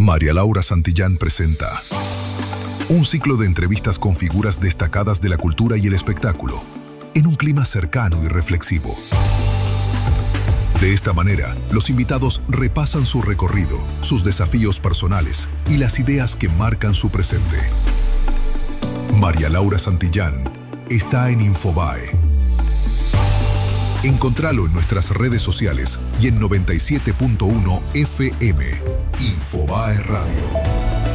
María Laura Santillán presenta un ciclo de entrevistas con figuras destacadas de la cultura y el espectáculo, en un clima cercano y reflexivo. De esta manera, los invitados repasan su recorrido, sus desafíos personales y las ideas que marcan su presente. María Laura Santillán está en Infobae. Encontralo en nuestras redes sociales y en 97.1 FM. Infobae Radio.